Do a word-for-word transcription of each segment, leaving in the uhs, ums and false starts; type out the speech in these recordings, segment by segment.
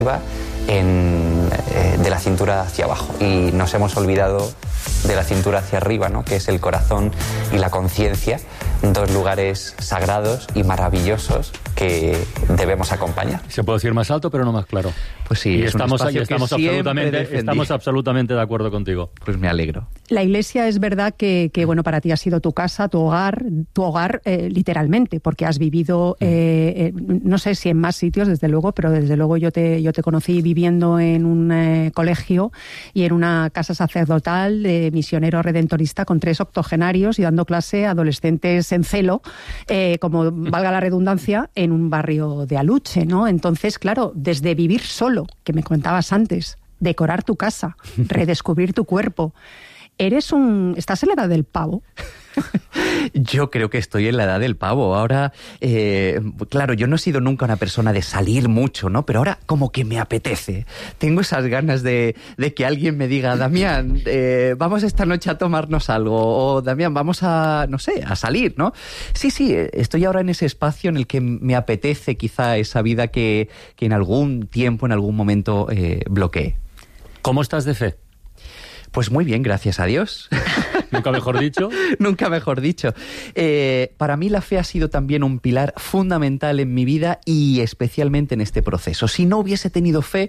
en, eh, de la cintura hacia abajo, y nos hemos olvidado de la cintura hacia arriba, ¿no? Que es el corazón y la conciencia, dos lugares sagrados y maravillosos que debemos acompañar. Se puede decir más alto, pero no más claro. Pues sí, y es estamos, un y estamos, absolutamente, estamos absolutamente de acuerdo contigo. Pues me alegro. La Iglesia es verdad que, que bueno, para ti ha sido tu casa, tu hogar, tu hogar eh, literalmente, porque has vivido, eh, eh, no sé si en más sitios, desde luego, pero desde luego yo te, yo te conocí viviendo en un eh, colegio y en una casa sacerdotal de misionero redentorista con tres octogenarios y dando clase a adolescentes en celo, eh, como valga la redundancia, en un barrio de Aluche, ¿no? Entonces, claro, desde vivir solo, que me contabas antes, decorar tu casa, redescubrir tu cuerpo, eres un... ¿Estás en la edad del pavo? Yo creo que estoy en la edad del pavo. Ahora, eh, claro, yo no he sido nunca una persona de salir mucho, ¿no? Pero ahora como que me apetece. Tengo esas ganas de, de que alguien me diga, Damián, eh, vamos esta noche a tomarnos algo, o Damián, vamos a, no sé, a salir, ¿no? Sí, sí, estoy ahora en ese espacio en el que me apetece quizá esa vida que, que en algún tiempo, en algún momento eh, bloqueé. ¿Cómo estás de fe? Pues muy bien, gracias a Dios. Nunca mejor dicho. Nunca mejor dicho. Eh, para mí la fe ha sido también un pilar fundamental en mi vida y especialmente en este proceso. Si no hubiese tenido fe,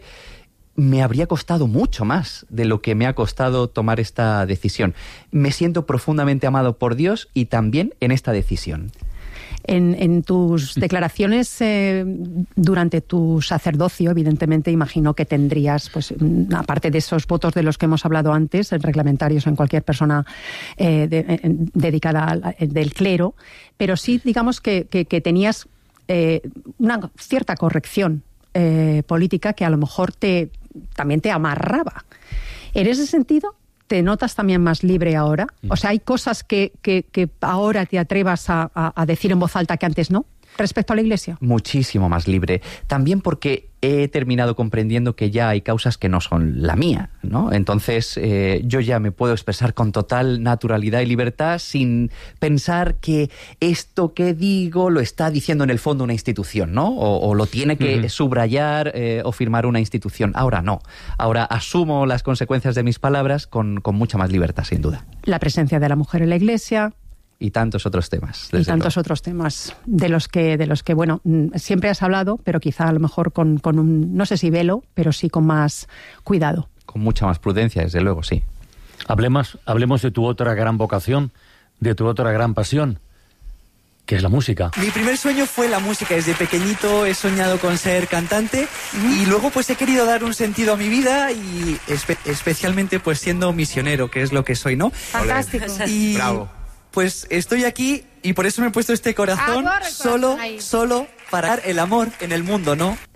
me habría costado mucho más de lo que me ha costado tomar esta decisión. Me siento profundamente amado por Dios y también en esta decisión. En, en tus declaraciones eh, durante tu sacerdocio, evidentemente, imagino que tendrías, pues, aparte de esos votos de los que hemos hablado antes, reglamentarios en cualquier persona eh, de, eh, dedicada al, del clero, pero sí, digamos, que, que, que tenías eh, una cierta corrección eh, política que a lo mejor te también te amarraba. En ese sentido, ¿te notas también más libre ahora? O sea, ¿hay cosas que, que, que ahora te atrevas a, a, a decir en voz alta que antes no, respecto a la Iglesia? Muchísimo más libre. También porque he terminado comprendiendo que ya hay causas que no son la mía, ¿no? Entonces, eh, yo ya me puedo expresar con total naturalidad y libertad sin pensar que esto que digo lo está diciendo en el fondo una institución, ¿no? O, o lo tiene que uh-huh. subrayar eh, o firmar una institución. Ahora no. Ahora asumo las consecuencias de mis palabras con, con mucha más libertad, sin duda. La presencia de la mujer en la Iglesia... Y tantos otros temas. Y tantos luego. otros temas de los que, de los que, bueno, siempre has hablado, pero quizá a lo mejor con, con un, no sé si velo, pero sí con más cuidado. Con mucha más prudencia, desde luego, sí. Hablemos, hablemos de tu otra gran vocación, de tu otra gran pasión, que es la música. Mi primer sueño fue la música. Desde pequeñito he soñado con ser cantante uh-huh. y luego pues he querido dar un sentido a mi vida y espe- especialmente pues siendo misionero, que es lo que soy, ¿no? Fantástico. Y... Bravo. Pues estoy aquí y por eso me he puesto este corazón solo, solo para dar el amor en el mundo, ¿no?